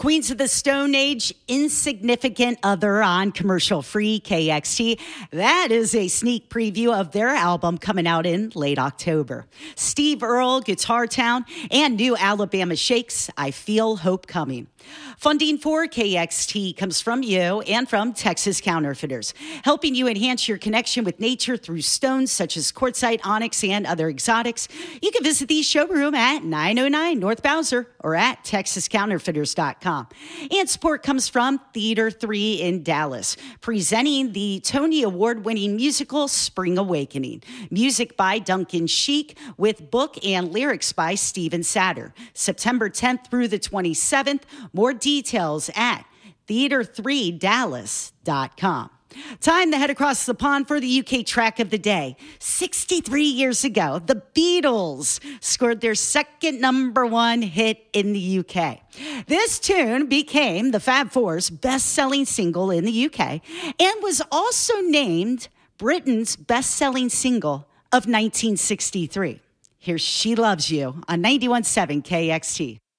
Queens of the Stone Age, Insignificant Other on commercial-free KXT. That is a sneak preview of their album coming out in late October. Steve Earle, Guitar Town, and New Alabama Shakes, I Feel Hope Coming. Funding for KXT comes from you and from Texas Counterfeiters, helping you enhance your connection with nature through stones such as quartzite, onyx, and other exotics. You can visit the showroom at 909 North Bowser or at TexasCounterfeiters.com. And support comes from Theater 3 in Dallas, presenting the Tony Award-winning musical Spring Awakening. Music by Duncan Sheik with book and lyrics by Steven Satter. September 10th through the 27th. More details at theater3dallas.com. Time to head across the pond for the UK track of the day. 63 years ago, the Beatles scored their second number one hit in the UK. This tune became the Fab Four's best-selling single in the UK and was also named Britain's best-selling single of 1963. Here's She Loves You on 91.7 KXT.